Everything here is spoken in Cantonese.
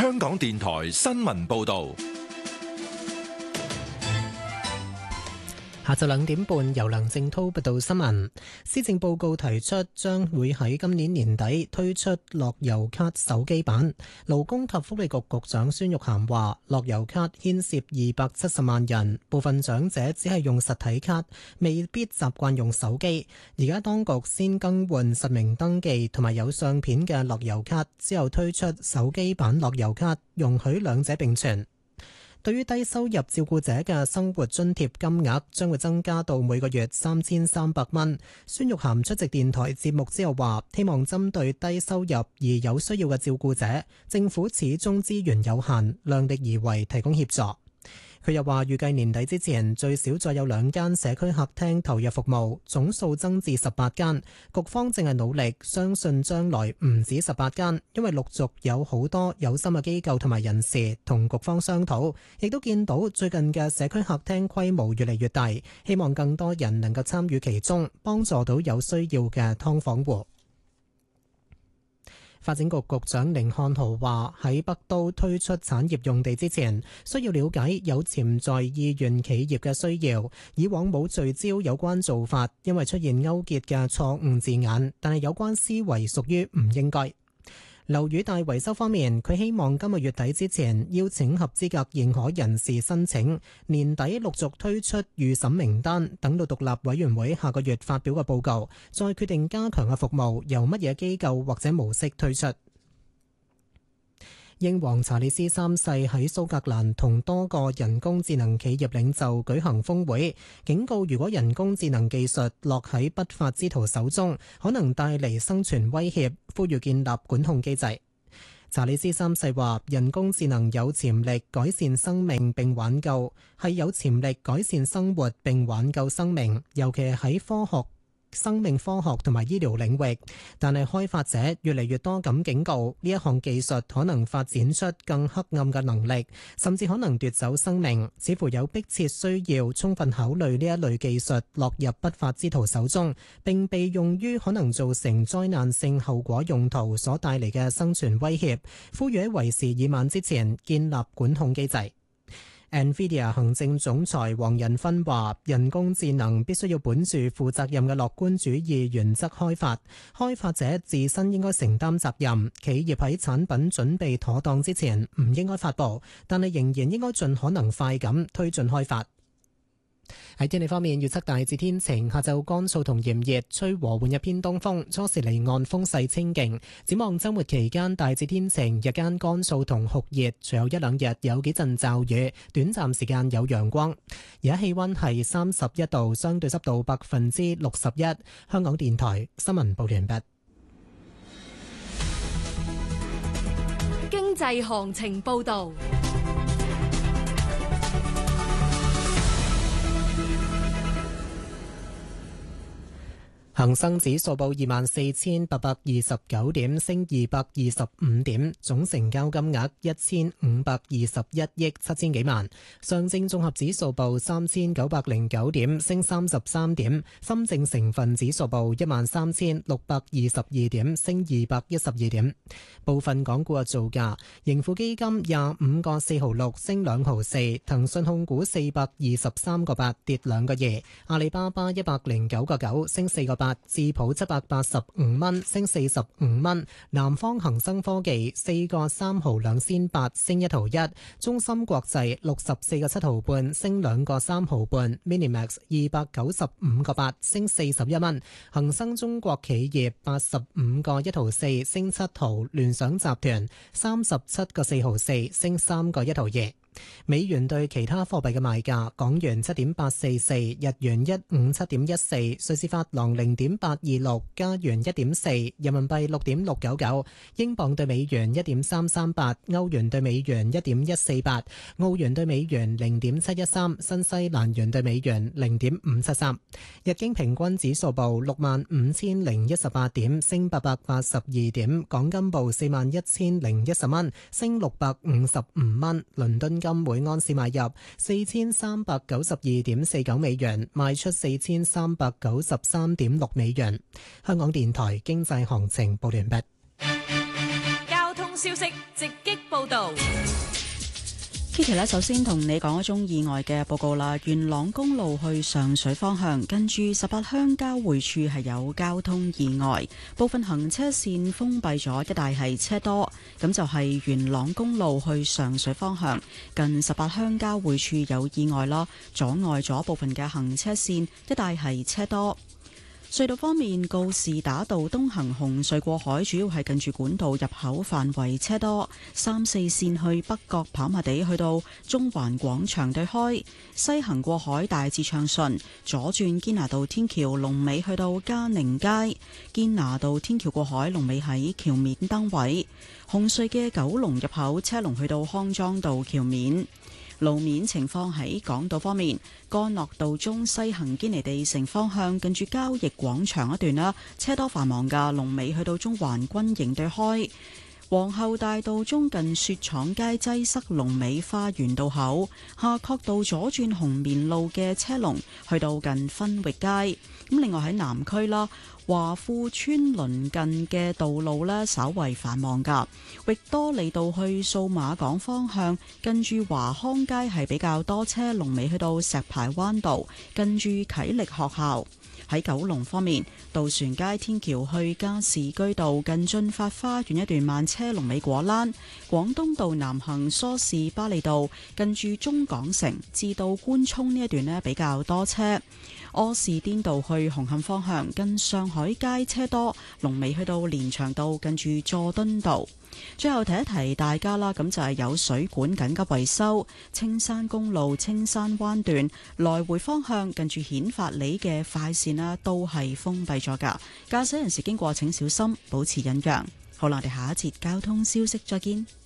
香港電台新聞報道。 下晝2點半，由梁正滔報道新聞。施政報告提出，將會喺今年年底推出樂悠咭手機版。勞工及福利局局長孫玉菡話，樂悠咭牽涉270萬人，部分長者只係用實體卡，未必習慣用手機。而家當局先更換實名登記同埋有相片嘅樂悠咭，之後推出手機版樂悠咭，容許兩者並存。對於低收入照顧者嘅生活津貼金額將會增加到每個月3300蚊。孫玉菡出席電台節目之後話，希望針對低收入而有需要嘅照顧者，政府始終資源有限，量力而為提供協助。佢又話，預計年底之前最少再有2間社區客廳投入服務，總數增至18間。局方正係努力，相信將來唔止18間，因為陸續有好多有心嘅機構同埋人士同局方商討，亦都見到最近嘅社區客廳規模越嚟越大，希望更多人能夠參與其中，幫助到有需要嘅劏房戶。發展局局長甯漢豪話，喺北都推出產業用地之前，需要了解有潛在意願企業嘅需要。以往冇聚焦有關做法，因為出現勾結嘅錯誤字眼，但係有關思維屬於唔應該。樓宇大維修方面，佢希望今個月底之前邀請合資格認可人士申請，年底陸續推出預審名單，等到獨立委員會下個月發表嘅報告，再決定加強嘅服務由乜嘢機構或者模式推出。英皇查理斯三世喺蘇格蘭同多個人工智能企業領袖舉行峰會，警告如果人工智能技術落喺不法之徒手中，可能帶嚟生存威脅，呼籲建立管控機制。查理斯三世話，人工智能有潛力改善生命並挽救，係有潛力改善生活並挽救生命，尤其係喺生命科學同埋醫療領域，但係開發者越嚟越多咁警告，呢一項技術可能發展出更黑暗嘅能力，甚至可能奪走生命，似乎有迫切需要充分考慮呢一類技術落入不法之徒手中，並被用於可能造成災難性後果用途所帶嚟嘅生存威脅，呼籲喺為時已晚之前建立管控機制。NVIDIA 行政總裁黃仁勳話，人工智能必須要本住負責任嘅樂觀主義原則開發，開發者自身應該承擔責任，企業喺產品準備妥當之前唔應該發佈，但係仍然應該盡可能快咁推進開發。喺天氣方面，預測大致天晴，下晝乾燥同炎熱，吹和緩一偏東風，初時離岸風勢清勁。展望週末期間大致天晴，日間乾燥同酷熱，隨後1-2日有幾陣驟雨，短暫時間有陽光。而家氣溫係31度，相對濕度61%。香港電台新聞報完畢。 經濟行情報道。 恒生指數報24,829點，升225點，總成交金額1521億7000幾萬。上證綜合指數報3909點，升33點。深證成分指數報13622點，升212點。部分港股嘅造價：盈富基金25個4毫6，升2毫4；騰訊控股423個8，跌2個2；阿里巴巴109個9，升4個8；智普785蚊，升45蚊；南方恒生科技4個3毫2仙8，升1毫1；中芯國際64個7毫半，升2個3毫半；Minimax 295個8，升41蚊；恒生中國企業85個1毫4，升7毫；聯想集團37個4毫4，升3個1毫2。美元對其他貨幣嘅賣價：港元7.844，日元157.14，瑞士法郎0.826，加元1.4，人民幣6.699，英鎊對美元1.338，歐元對美元1.148，澳元對美元0.713，新西蘭元對美元0.573。日經平均指數報65,018點，升882點。港金報41,010蚊，升655蚊。倫敦金每安士買入4392.49美元，賣出4393.6美元。香港電台經濟行情報完畢。 交通消息直擊報導。 Kitty 咧，首先同你講一宗意外嘅報告啦。元朗公路去上水方向，近住18鄉交匯處係有交通意外，部分行車線封閉咗，一帶係車多。咁就係元朗公路去上水方向，近18鄉交匯處有意外啦，阻礙咗部分嘅行車線，一帶係車多。隧道方面，告士打道東行紅隧過海，主要係近住管道入口範圍車多；3、4線去北角跑馬地去到中環廣場對開；西行過海大致暢順，左轉堅拿道天橋龍尾去到嘉寧街；堅拿道天橋過海龍尾喺橋面燈位；紅隧嘅九龍入口車龍去到康莊道橋面。路面情況喺港島方面，干諾道中西行堅尼地城方向近住交易廣場一段啦，車多繁忙㗎，龍尾去到中環軍營對開。皇后大道中近雪廠街擠塞，龍尾花園道口；夏慤道左轉紅棉路嘅車龍去到近分域街。咁另外喺南區啦，華富村鄰近嘅道路呢，稍為繁忙㗎。域多利道去數碼港方向，近住華康街係比較多車，龍尾去到石排灣道，近住啟力學校。喺九龍方面，渡船街天橋去加士居道近駿發花園一段慢車，龍尾果欄；廣東道南行梳士巴利道近住中港城至到官涌呢一段呢，比較多車。柯士甸道去紅磡方向近上海街車多，龍尾去到連翔道近住佐敦道。最後提一提大家啦，咁就係有水管緊急維修，青山公路青山灣段來回方向近住顯發里嘅快線啦，都係封閉咗噶。駕駛人士經過請小心，保持忍讓。好啦，我哋下一節交通消息再見。